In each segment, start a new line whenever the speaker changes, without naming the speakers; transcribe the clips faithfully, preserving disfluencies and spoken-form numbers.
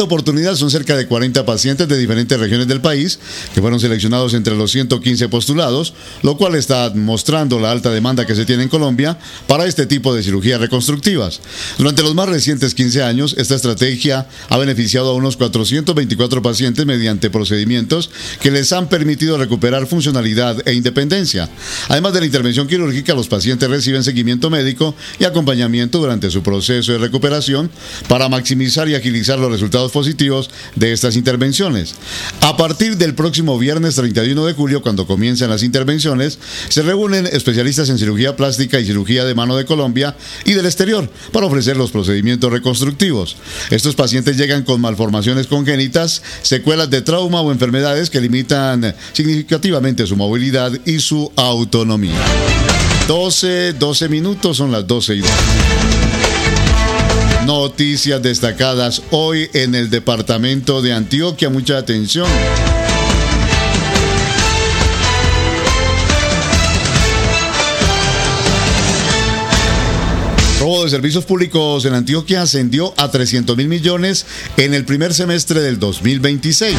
esta oportunidad son cerca de cuarenta pacientes de diferentes regiones del país que fueron seleccionados entre los ciento quince postulados, lo cual está mostrando la alta demanda que se tiene en Colombia para este tipo de cirugías reconstructivas. Durante los más recientes quince años, esta estrategia ha beneficiado a unos cuatrocientos veinticuatro pacientes mediante procedimientos que les han permitido recuperar funcionalidad e independencia. Además de la intervención quirúrgica, los pacientes reciben seguimiento médico y acompañamiento durante su proceso de recuperación para maximizar y agilizar los resultados positivos de estas intervenciones. A partir del próximo viernes treinta y uno de julio, cuando comienzan las intervenciones, se reúnen especialistas en cirugía plástica y cirugía de mano de Colombia y del exterior para ofrecer los procedimientos reconstructivos. Estos pacientes llegan con malformaciones congénitas, secuelas de trauma o enfermedades que limitan significativamente su movilidad y su autonomía. doce, doce minutos, son las doce y dos. Noticias destacadas hoy en el departamento de Antioquia. Mucha atención. Robo de servicios públicos en Antioquia ascendió a trescientos mil millones en el primer semestre del dos mil veintiséis.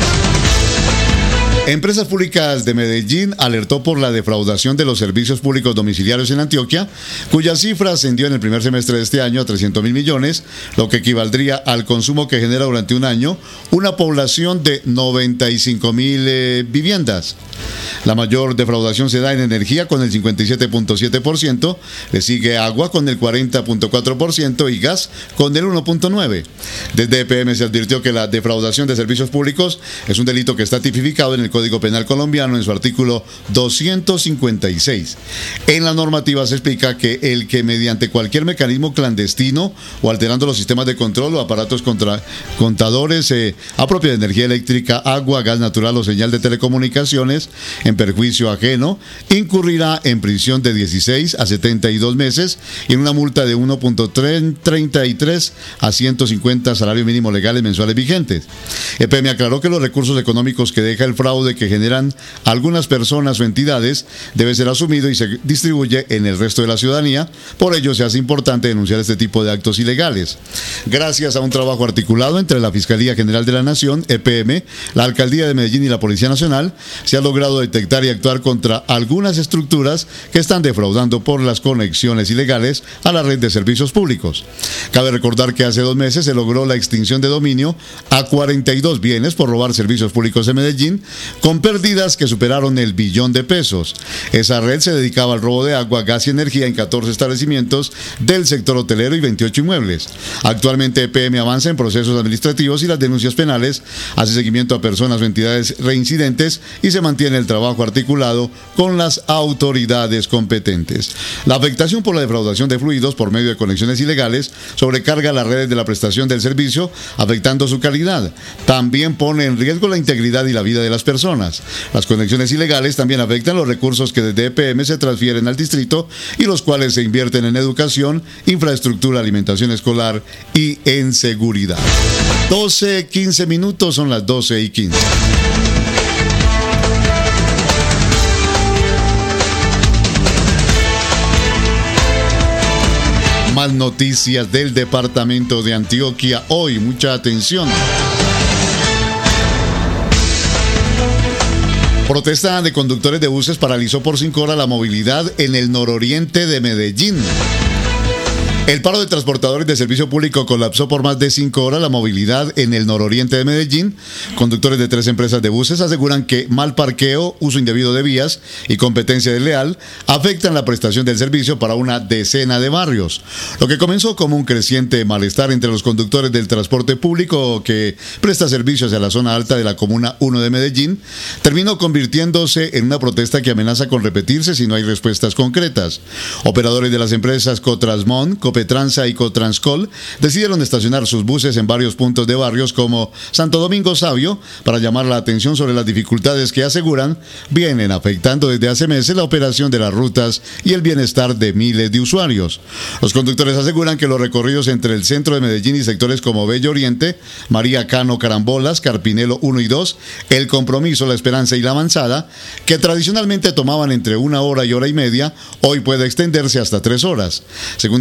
Empresas Públicas de Medellín alertó por la defraudación de los servicios públicos domiciliarios en Antioquia, cuya cifra ascendió en el primer semestre de este año a trescientos mil millones, lo que equivaldría al consumo que genera durante un año una población de noventa y cinco mil eh, viviendas. La mayor defraudación se da en energía con el cincuenta y siete punto siete por ciento, le sigue agua con el cuarenta punto cuatro por ciento y gas con el uno punto nueve por ciento. Desde E P M se advirtió que la defraudación de servicios públicos es un delito que está tipificado en el Código Penal colombiano en su artículo doscientos cincuenta y seis. En la normativa se explica que el que mediante cualquier mecanismo clandestino o alterando los sistemas de control o aparatos contra, contadores eh, apropia de energía eléctrica, agua, gas natural o señal de telecomunicaciones en perjuicio ajeno, incurrirá en prisión de dieciséis a setenta y dos meses y en una multa de uno punto treinta y tres a ciento cincuenta salarios mínimos legales mensuales vigentes. E P M aclaró que los recursos económicos que deja el fraude que generan algunas personas o entidades debe ser asumido y se distribuye en el resto de la ciudadanía. Por ello se hace importante denunciar este tipo de actos ilegales. Gracias a un trabajo articulado entre la Fiscalía General de la Nación, E P M, la Alcaldía de Medellín y la Policía Nacional, se ha logrado detectar y actuar contra algunas estructuras que están defraudando por las conexiones ilegales a la red de servicios públicos. Cabe recordar que hace dos meses se logró la extinción de dominio a cuarenta y dos bienes por robar servicios públicos en Medellín, con pérdidas que superaron el billón de pesos. Esa red se dedicaba al robo de agua, gas y energía en catorce establecimientos del sector hotelero y veintiocho inmuebles. Actualmente E P M avanza en procesos administrativos y las denuncias penales, hace seguimiento a personas o entidades reincidentes y se mantiene el trabajo articulado con las autoridades competentes. La afectación por la defraudación de fluidos por medio de conexiones ilegales sobrecarga las redes de la prestación del servicio, afectando su calidad. También pone en riesgo la integridad y la vida de las personas. Las conexiones ilegales también afectan los recursos que desde E P M se transfieren al distrito y los cuales se invierten en educación, infraestructura, alimentación escolar y en seguridad. doce, quince minutos, son las doce y quince. Más noticias del departamento de Antioquia hoy, mucha atención. Protesta de conductores de buses paralizó por cinco horas la movilidad en el nororiente de Medellín. El paro de transportadores de servicio público colapsó por más de cinco horas la movilidad en el nororiente de Medellín. Conductores de tres empresas de buses aseguran que mal parqueo, uso indebido de vías y competencia desleal afectan la prestación del servicio para una decena de barrios. Lo que comenzó como un creciente malestar entre los conductores del transporte público que presta servicio hacia la zona alta de la Comuna uno de Medellín, terminó convirtiéndose en una protesta que amenaza con repetirse si no hay respuestas concretas. Operadores de las empresas Cotrasmón, Petranza y Cotranscol decidieron estacionar sus buses en varios puntos de barrios como Santo Domingo Sabio para llamar la atención sobre las dificultades que aseguran vienen afectando desde hace meses la operación de las rutas y el bienestar de miles de usuarios. Los conductores aseguran que los recorridos entre el centro de Medellín y sectores como Bello Oriente, María Cano, Carambolas, Carpinelo uno y dos, El Compromiso, La Esperanza y La Avanzada, que tradicionalmente tomaban entre una hora y hora y media, hoy puede extenderse hasta tres horas. Según explicó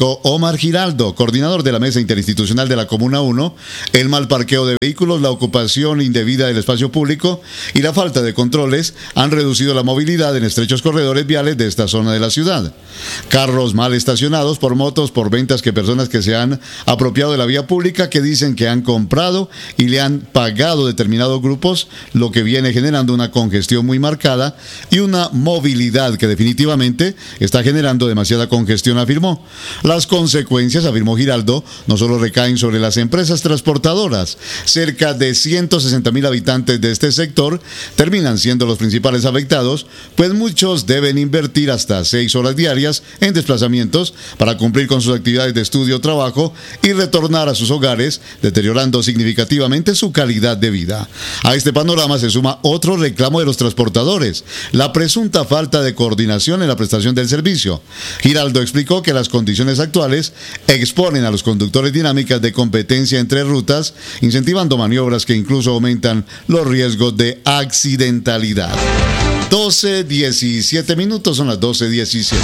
explicó Omar Giraldo, coordinador de la Mesa Interinstitucional de la Comuna uno, el mal parqueo de vehículos, la ocupación indebida del espacio público y la falta de controles han reducido la movilidad en estrechos corredores viales de esta zona de la ciudad. Carros mal estacionados por motos, por ventas que personas que se han apropiado de la vía pública que dicen que han comprado y le han pagado determinados grupos, lo que viene generando una congestión muy marcada y una movilidad que definitivamente está generando demasiada congestión, afirmó. Las consecuencias, afirmó Giraldo, no solo recaen sobre las empresas transportadoras. Cerca de ciento sesenta mil habitantes de este sector terminan siendo los principales afectados, pues muchos deben invertir hasta seis horas diarias en desplazamientos para cumplir con sus actividades de estudio o trabajo y retornar a sus hogares, deteriorando significativamente su calidad de vida. A este panorama se suma otro reclamo de los transportadores, la presunta falta de coordinación en la prestación del servicio. Giraldo explicó que las condiciones actuales exponen a los conductores dinámicas de competencia entre rutas, incentivando maniobras que incluso aumentan los riesgos de accidentalidad. doce diecisiete minutos, son las doce diecisiete.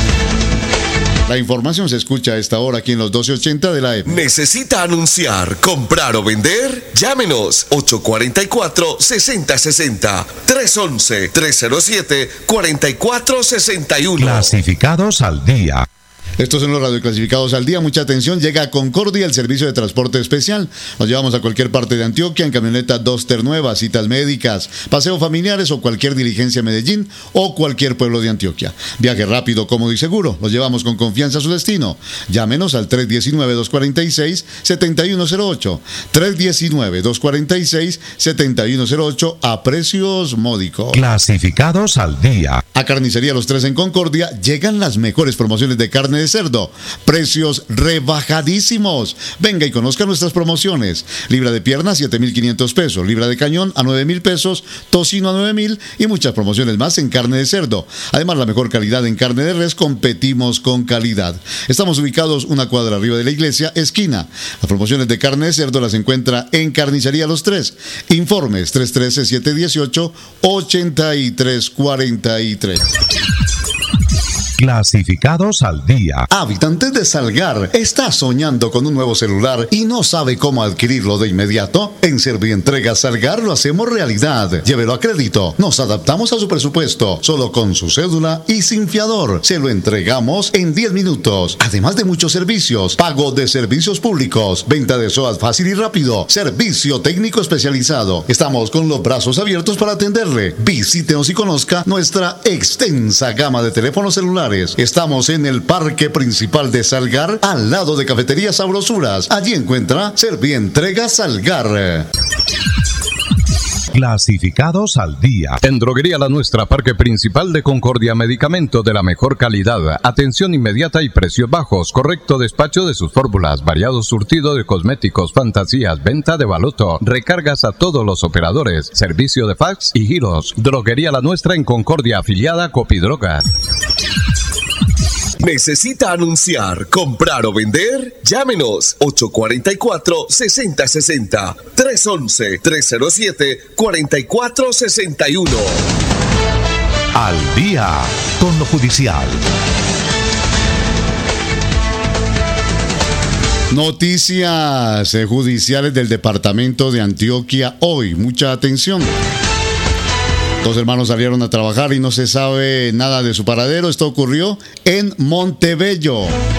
La información se escucha a esta hora aquí en los doce ochenta de la E M.
¿Necesita anunciar, comprar o vender? Llámenos ocho cuatro cuatro, seis cero seis cero, tres uno uno, tres cero siete, cuatro cuatro seis uno.
Clasificados al día.
Estos son los radioclasificados al día. Mucha atención, llega a Concordia el servicio de transporte especial. Nos llevamos a cualquier parte de Antioquia en camioneta Duster nueva, citas médicas, paseo familiares o cualquier diligencia a Medellín o cualquier pueblo de Antioquia. Viaje rápido, cómodo y seguro. Los llevamos con confianza a su destino. Llámenos al tres uno nueve, dos cuatro seis, siete uno cero ocho. tres uno nueve, dos cuatro seis, siete uno cero ocho a precios módicos.
Clasificados al día.
A Carnicería Los Tres en Concordia llegan las mejores promociones de carne de cerdo, precios rebajadísimos. Venga y conozca nuestras promociones. Libra de pierna siete mil quinientos pesos, libra de cañón a nueve mil pesos, tocino a nueve mil y muchas promociones más en carne de cerdo. Además, la mejor calidad en carne de res, competimos con calidad. Estamos ubicados una cuadra arriba de la iglesia, esquina. Las promociones de carne de cerdo las encuentra en Carnicería Los Tres. Informes tres uno tres, siete uno ocho, ocho tres cuatro tres.
Clasificados al día.
Habitante de Salgar, ¿está soñando con un nuevo celular y no sabe cómo adquirirlo de inmediato? En Servientrega Salgar lo hacemos realidad. Llévelo a crédito. Nos adaptamos a su presupuesto. Solo con su cédula y sin fiador. Se lo entregamos en diez minutos. Además de muchos servicios. Pago de servicios públicos. Venta de SOAT fácil y rápido. Servicio técnico especializado. Estamos con los brazos abiertos para atenderle. Visítenos y conozca nuestra extensa gama de teléfonos celulares. Estamos en el parque principal de Salgar, al lado de Cafetería Sabrosuras. Allí encuentra Servientrega Salgar.
Clasificados al día.
En Droguería La Nuestra, Parque Principal de Concordia, medicamento de la mejor calidad, atención inmediata y precios bajos, correcto despacho de sus fórmulas, variado surtido de cosméticos, fantasías, venta de baloto, recargas a todos los operadores, servicio de fax y giros. Droguería La Nuestra en Concordia, afiliada a Copidrogas.
¿Necesita anunciar, comprar o vender? Llámenos ocho cuatro cuatro, seis cero seis cero, tres uno uno, tres cero siete, cuatro cuatro seis uno.
Al día con lo judicial.
Noticias eh, judiciales del departamento de Antioquia hoy. Mucha atención. Dos hermanos salieron a trabajar y no se sabe nada de su paradero. Esto ocurrió en Montebello.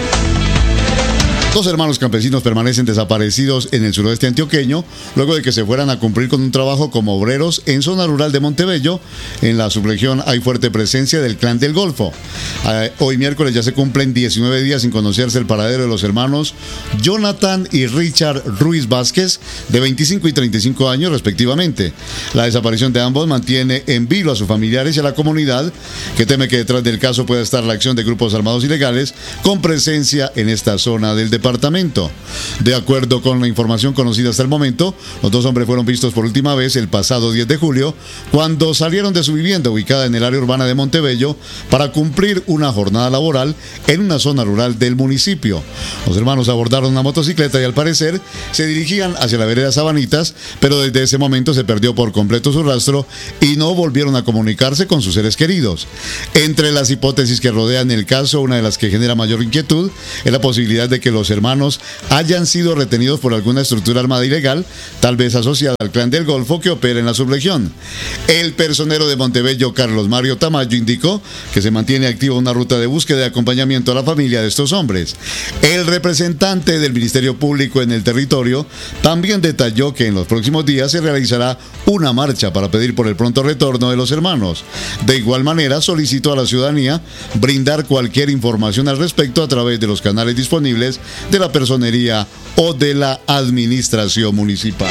Dos hermanos campesinos permanecen desaparecidos en el suroeste antioqueño luego de que se fueran a cumplir con un trabajo como obreros en zona rural de Montebello. En la subregión hay fuerte presencia del Clan del Golfo. Eh, hoy miércoles ya se cumplen diecinueve días sin conocerse el paradero de los hermanos Jonathan y Richard Ruiz Vázquez, de veinticinco y treinta y cinco años respectivamente. La desaparición de ambos mantiene en vilo a sus familiares y a la comunidad, que teme que detrás del caso pueda estar la acción de grupos armados ilegales con presencia en esta zona del departamento. departamento. De acuerdo con la información conocida hasta el momento, los dos hombres fueron vistos por última vez el pasado diez de julio, cuando salieron de su vivienda ubicada en el área urbana de Montebello para cumplir una jornada laboral en una zona rural del municipio. Los hermanos abordaron una motocicleta y al parecer se dirigían hacia la vereda Sabanitas, pero desde ese momento se perdió por completo su rastro y no volvieron a comunicarse con sus seres queridos. Entre las hipótesis que rodean el caso, una de las que genera mayor inquietud es la posibilidad de que los hermanos hayan sido retenidos por alguna estructura armada ilegal, tal vez asociada al Clan del Golfo que opera en la subregión. El personero de Montebello, Carlos Mario Tamayo, indicó que se mantiene activa una ruta de búsqueda y acompañamiento a la familia de estos hombres. El representante del Ministerio Público en el territorio también detalló que en los próximos días se realizará una marcha para pedir por el pronto retorno de los hermanos. De igual manera, solicitó a la ciudadanía brindar cualquier información al respecto a través de los canales disponibles de la personería o de la administración municipal.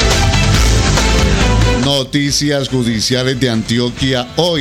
Noticias judiciales de Antioquia hoy.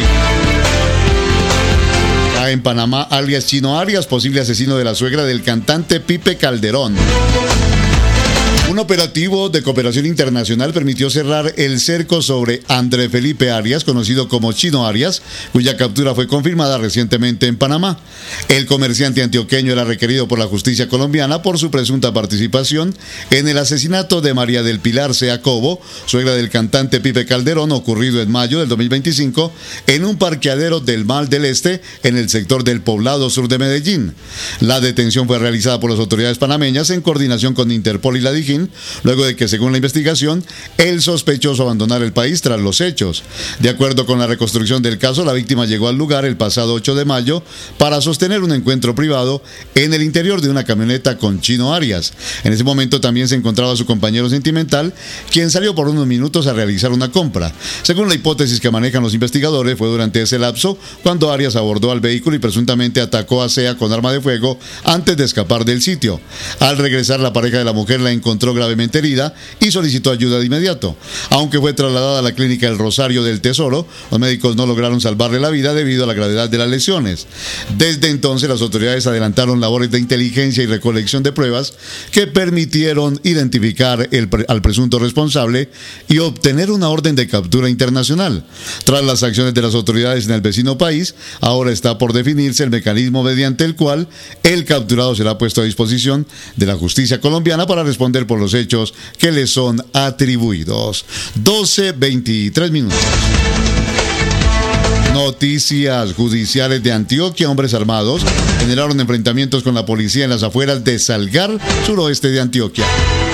En Panamá, alias Chino Arias, posible asesino de la suegra del cantante Pipe Calderón. Un operativo de cooperación internacional permitió cerrar el cerco sobre André Felipe Arias, conocido como Chino Arias, cuya captura fue confirmada recientemente en Panamá. El comerciante antioqueño era requerido por la justicia colombiana por su presunta participación en el asesinato de María del Pilar Sea Cobo, suegra del cantante Pipe Calderón, ocurrido en mayo del dos mil veinticinco en un parqueadero del Mal del Este en el sector del Poblado Sur de Medellín. La detención fue realizada por las autoridades panameñas en coordinación con Interpol y la DIGIN, luego de que, según la investigación, el sospechoso abandonara el país tras los hechos. De acuerdo con la reconstrucción del caso, la víctima llegó al lugar el pasado ocho de mayo para sostener un encuentro privado en el interior de una camioneta con Chino Arias. En ese momento también se encontraba su compañero sentimental, quien salió por unos minutos a realizar una compra. Según la hipótesis que manejan los investigadores, fue durante ese lapso cuando Arias abordó al vehículo y presuntamente atacó a Sea con arma de fuego antes de escapar del sitio. Al regresar, la pareja de la mujer la encontró gravemente herida y solicitó ayuda de inmediato. Aunque fue trasladada a la clínica El Rosario del Tesoro, los médicos no lograron salvarle la vida debido a la gravedad de las lesiones. Desde entonces, las autoridades adelantaron labores de inteligencia y recolección de pruebas que permitieron identificar el, al presunto responsable y obtener una orden de captura internacional. Tras las acciones de las autoridades en el vecino país, ahora está por definirse el mecanismo mediante el cual el capturado será puesto a disposición de la justicia colombiana para responder por los hechos que le son atribuidos. doce veintitrés minutos. Noticias judiciales de Antioquia. Hombres armados generaron enfrentamientos con la policía en las afueras de Salgar, suroeste de Antioquia.